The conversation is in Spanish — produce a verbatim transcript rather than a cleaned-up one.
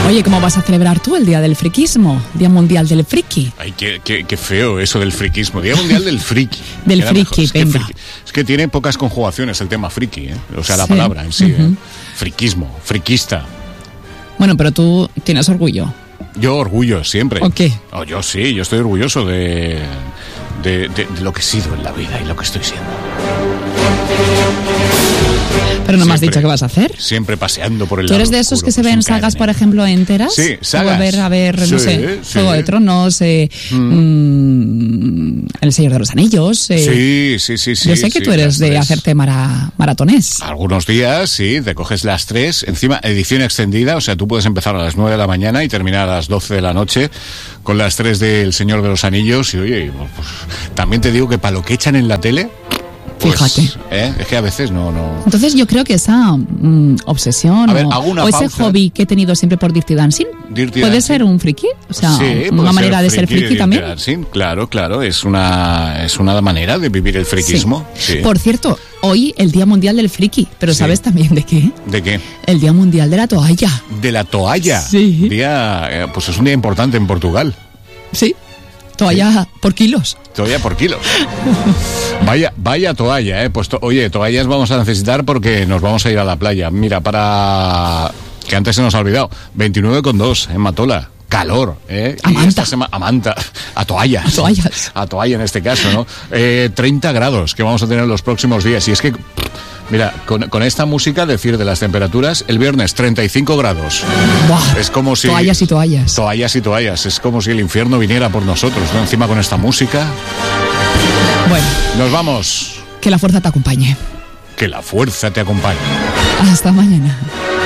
Oye, ¿cómo vas a celebrar tú el Día del Friquismo? Día Mundial del Friki. Ay, qué, qué, qué feo eso del friquismo. Día Mundial del Friki. Del friki, es venga. Que friki, es que tiene pocas conjugaciones el tema friki, ¿eh? O sea, la Sí. palabra en sí, Uh-huh. ¿eh? Friquismo, friquista. Bueno, pero tú tienes orgullo. Yo orgullo siempre. ¿O qué? Oh, yo sí, yo estoy orgulloso de, de, de, de lo que he sido en la vida y lo que estoy siendo. Pero no me has Siempre. dicho qué vas a hacer. Siempre paseando por el ¿Tú lado eres de esos oscuro, que se pues, ven sin sagas, caerme. por ejemplo, enteras? Sí, sagas. O ver, a ver, no Sí, sé, sí. Juego de Tronos, eh, mm, El Señor de los Anillos. Eh. Sí, sí, sí, sí. Yo sé que sí, tú eres las de tres. hacerte mara, maratones. Algunos días, sí, te coges las tres. Encima, edición extendida, o sea, tú puedes empezar a las nueve de la mañana y terminar a las doce de la noche con las tres del Señor de los Anillos. Y oye, pues, también te digo que para lo que echan en la tele... Pues, Fíjate. ¿eh? Es que a veces no... no... Entonces yo creo que esa mm, obsesión A ver, o, hago una o ese pausa. hobby que he tenido siempre por Dirty Dancing, Dirty ¿puede Dancing. ser un friki? O sea, Sí, puede una manera de ser friki friki de también. dancing, claro, claro, es una, es una manera de vivir el friquismo. Sí. Sí. Por cierto, hoy el Día Mundial del Friki, pero Sí. ¿sabes también de qué? ¿De qué? El Día Mundial de la Toalla. De la toalla. Sí. Día, eh, pues es un día importante en Portugal. Sí, toalla por kilos. Toalla por kilo. Vaya, vaya toalla, ¿eh? Pues to- oye, toallas vamos a necesitar porque nos vamos a ir a la playa. Mira, para... que antes se nos ha olvidado. veintinueve coma dos en Matola. Calor, ¿eh? A Y manta. esta sema- a manta. A toallas. A toallas. A toalla en este caso, ¿no? Eh, treinta grados que vamos a tener los próximos días. Y es que... Mira, con, con esta música, decir de las temperaturas, el viernes treinta y cinco grados. Buah, Es como si... toallas y toallas. Toallas y toallas. Es como si el infierno viniera por nosotros, ¿no? Encima con esta música. Bueno, Nos vamos. que la fuerza te acompañe. Que la fuerza te acompañe. Hasta mañana.